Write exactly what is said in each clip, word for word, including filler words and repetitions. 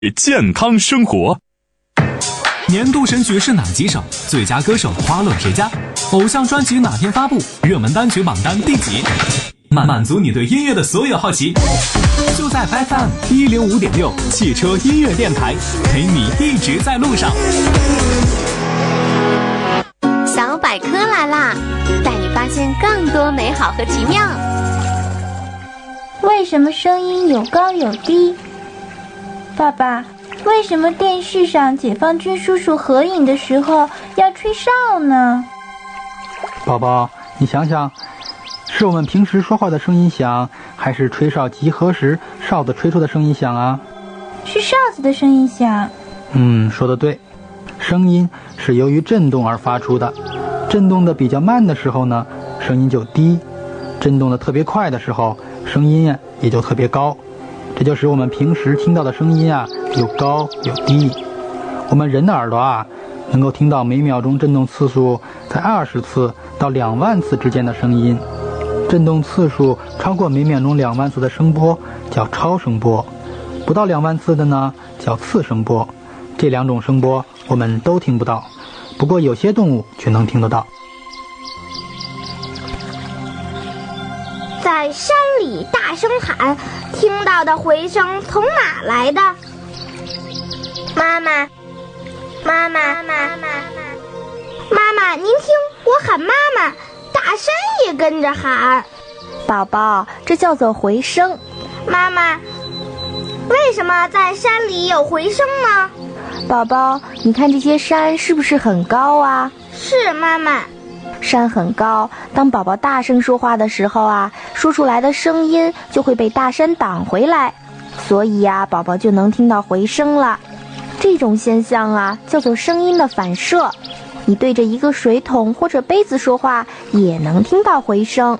健康生活。 年度神曲是哪几首？最佳歌手花落谁家？偶像专辑哪天发布？热门单曲榜单第几？满满足你对音乐的所有好奇，就在 F M 一零五点六汽车音乐电台，陪你一直在路上。 小百科来啦，带你发现更多美好和奇妙。 为什么声音有高有低？爸爸，为什么电视上解放军叔叔合影的时候要吹哨呢？ 宝宝，你想想，是我们平时说话的声音响，还是吹哨集合时哨子吹出的声音响啊？ 是哨子的声音响。 嗯，说得对，声音是由于振动而发出的，振动的比较慢的时候呢，声音就低；振动的特别快的时候，声音呀也就特别高。这就使我们平时听到的声音啊有高有低。我们人的耳朵啊能够听到每秒钟振动次数在二十次到两万次之间的声音，振动次数超过每秒钟两万次的声波叫超声波，不到两万次的呢叫次声波。这两种声波我们都听不到，不过有些动物却能听得到。 在山里大声喊，听到的回声从哪来的？妈妈，妈妈，妈妈，妈妈，您听，我喊妈妈，大山也跟着喊。 宝宝，这叫做回声。 妈妈，为什么在山里有回声呢？ 宝宝，你看这些山是不是很高啊？ 是，妈妈。 山很高，当宝宝大声说话的时候啊，说出来的声音就会被大山挡回来，所以呀、啊，宝宝就能听到回声了。这种现象啊，叫做声音的反射。你对着一个水桶或者杯子说话，也能听到回声。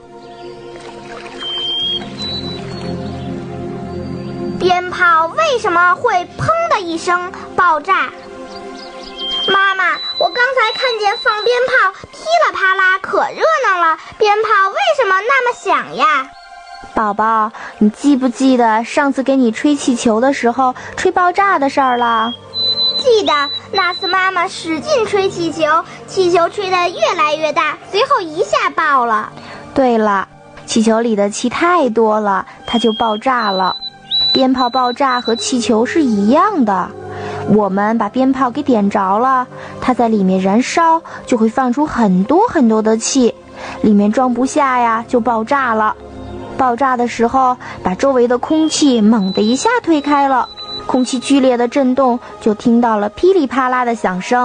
鞭炮为什么会砰的一声爆炸？妈妈，我刚才看见放鞭炮噼里啪啦，可热闹了，鞭炮为什么那么响呀？ 宝宝，你记不记得上次给你吹气球的时候吹爆炸的事儿了？ 记得，那次妈妈使劲吹气球，气球吹得越来越大，随后一下爆了。 对了，气球里的气太多了，它就爆炸了。鞭炮爆炸和气球是一样的，我们把鞭炮给点着了，它在里面燃烧，就会放出很多很多的气，里面装不下呀，就爆炸了。爆炸的时候，把周围的空气猛地一下推开了，空气剧烈的震动，就听到了噼里啪啦的响声。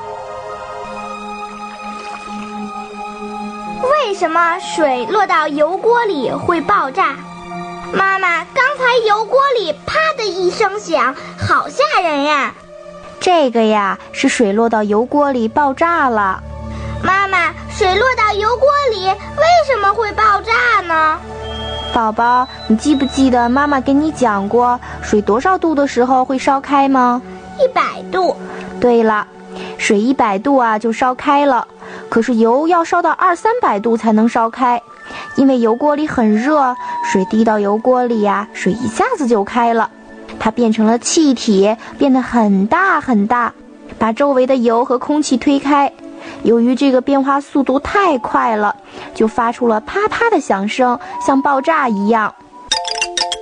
为什么水落到油锅里会爆炸？妈妈，刚才油锅里啪的一声响，好吓人呀！ 这个呀，是水落到油锅里爆炸了。 妈妈，水落到油锅里为什么会爆炸呢？ 宝宝，你记不记得妈妈跟你讲过，水多少度的时候会烧开吗？ 一百度。 对了，水一百度啊就烧开了，可是油要烧到二三百度才能烧开。因为油锅里很热，水滴到油锅里呀、啊，水一下子就开了，它变成了气体，变得很大很大，把周围的油和空气推开。由于这个变化速度太快了，就发出了啪啪的响声，像爆炸一样。